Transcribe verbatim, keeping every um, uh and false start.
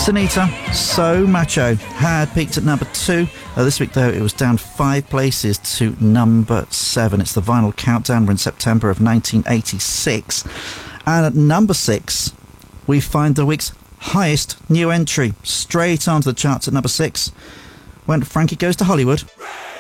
Sunita, So Macho, had peaked at number two. Uh, this week, though, it was down five places to number seven. It's the Vinyl Countdown. We're in September of nineteen eighty-six. And at number six, we find the week's highest new entry. Straight onto the charts at number six went Frankie Goes to Hollywood.